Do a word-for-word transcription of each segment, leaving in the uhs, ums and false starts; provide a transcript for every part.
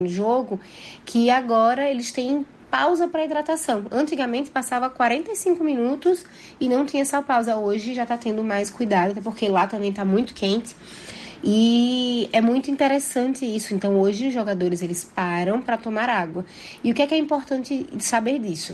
jogo, que agora eles têm pausa para hidratação. Antigamente passava quarenta e cinco minutos e não tinha essa pausa. Hoje já está tendo mais cuidado, até porque lá também está muito quente. E é muito interessante isso. Então hoje os jogadores eles param para tomar água. E o que é que é importante saber disso?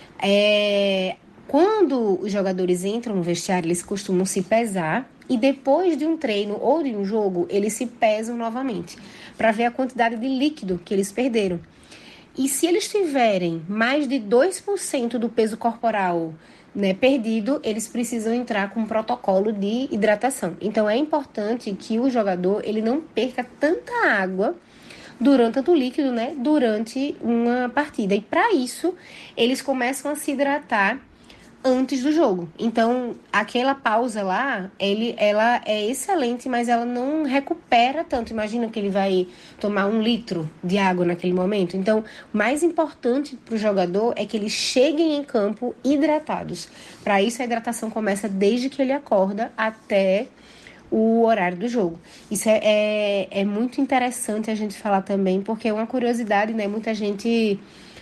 É... Quando os jogadores entram no vestiário, eles costumam se pesar e depois de um treino ou de um jogo, eles se pesam novamente para ver a quantidade de líquido que eles perderam. E se eles tiverem mais de dois por cento do peso corporal, né, perdido, eles precisam entrar com um protocolo de hidratação. Então é importante que o jogador ele não perca tanta água durante tanto líquido, né, durante uma partida. E para isso, eles começam a se hidratar antes do jogo. Então, aquela pausa lá, ele, ela é excelente, mas ela não recupera tanto. Imagina que ele vai tomar um litro de água naquele momento. Então, o mais importante para o jogador é que eles cheguem em campo hidratados. Para isso, a hidratação começa desde que ele acorda até o horário do jogo. Isso é, é, é muito interessante a gente falar também, porque é uma curiosidade, né? Muita gente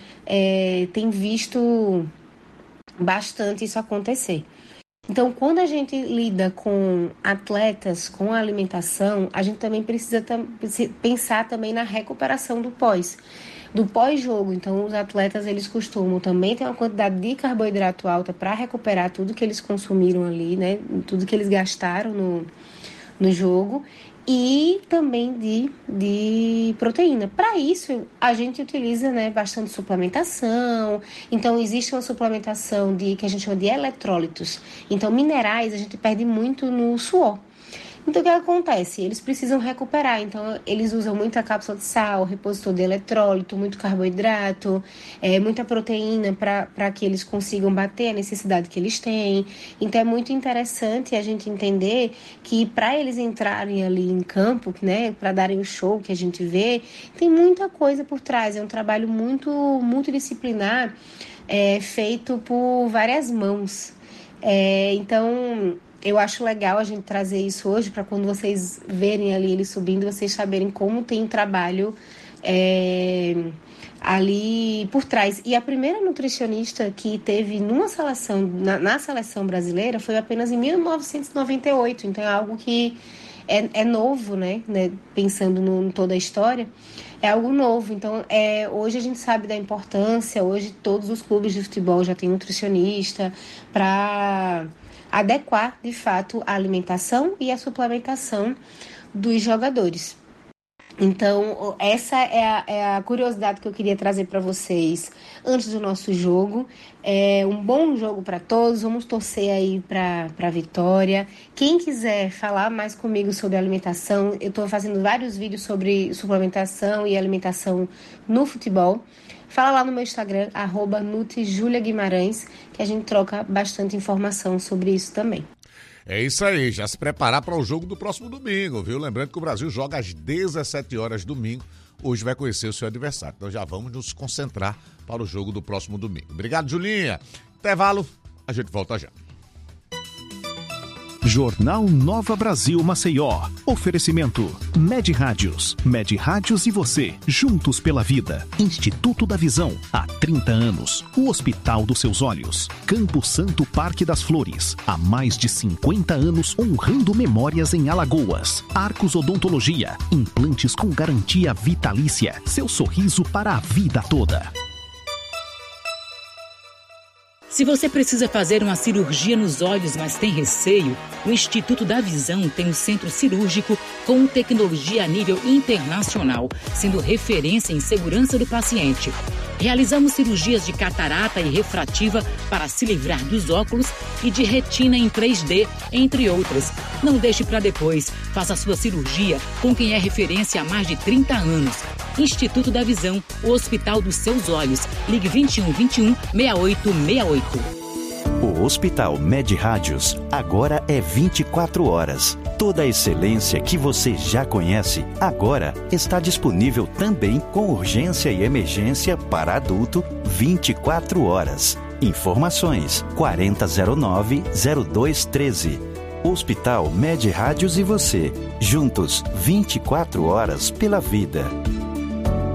é, tem visto bastante isso acontecer. Então, quando a gente lida com atletas, com a alimentação, a gente também precisa tam- pensar também na recuperação do pós, do pós-jogo. Então, os atletas, eles costumam também ter uma quantidade de carboidrato alta para recuperar tudo que eles consumiram ali, né? Tudo que eles gastaram no, no jogo. E também de, de proteína. Para isso, a gente utiliza, né, bastante suplementação. Então, existe uma suplementação de, que a gente chama de eletrólitos. Então, minerais a gente perde muito no suor. Então, o que acontece? Eles precisam recuperar. Então, eles usam muita cápsula de sal, repositor de eletrólito, muito carboidrato, é, muita proteína para que eles consigam bater a necessidade que eles têm. Então, é muito interessante a gente entender que para eles entrarem ali em campo, né, para darem o show que a gente vê, tem muita coisa por trás. É um trabalho muito multidisciplinar, é, feito por várias mãos. É, então... Eu acho legal a gente trazer isso hoje para quando vocês verem ali ele subindo, vocês saberem como tem um trabalho é, ali por trás. E a primeira nutricionista que teve numa seleção, na, na seleção brasileira foi apenas em mil novecentos e noventa e oito. Então é algo que é, é novo, né? né? Pensando no, em toda a história. É algo novo, então é, hoje a gente sabe da importância, hoje todos os clubes de futebol já têm nutricionista para adequar, de fato, a alimentação e a suplementação dos jogadores. Então, essa é a, é a curiosidade que eu queria trazer para vocês antes do nosso jogo. É um bom jogo para todos, vamos torcer aí para a vitória. Quem quiser falar mais comigo sobre alimentação, eu estou fazendo vários vídeos sobre suplementação e alimentação no futebol. Fala lá no meu Instagram, arroba nutijuliaguimarães, que a gente troca bastante informação sobre isso também. É isso aí, já se preparar para o jogo do próximo domingo, viu? Lembrando que o Brasil joga às dezessete horas domingo, hoje vai conhecer o seu adversário. Então já vamos nos concentrar para o jogo do próximo domingo. Obrigado, Julinha. Intervalo, a gente volta já. Jornal Nova Brasil Maceió. Oferecimento Med Rádios. Med Rádios e você, juntos pela vida. Instituto da Visão, há trinta anos. O Hospital dos Seus Olhos. Campo Santo Parque das Flores, há mais de cinquenta anos honrando memórias em Alagoas. Arcos Odontologia, implantes com garantia vitalícia. Seu sorriso para a vida toda. Se você precisa fazer uma cirurgia nos olhos, mas tem receio, o Instituto da Visão tem um centro cirúrgico com tecnologia a nível internacional, sendo referência em segurança do paciente. Realizamos cirurgias de catarata e refrativa para se livrar dos óculos e de retina em três D, entre outras. Não deixe para depois. Faça sua cirurgia com quem é referência há mais de trinta anos. Instituto da Visão, o Hospital dos Seus Olhos. Ligue vinte e um, vinte e um, sessenta e oito sessenta e oito. O Hospital Med Rádios agora é vinte e quatro horas. Toda a excelência que você já conhece, agora está disponível também com urgência e emergência para adulto vinte e quatro horas. Informações quarenta zero nove zero dois treze. Hospital Med Rádios e você, juntos vinte e quatro horas pela vida.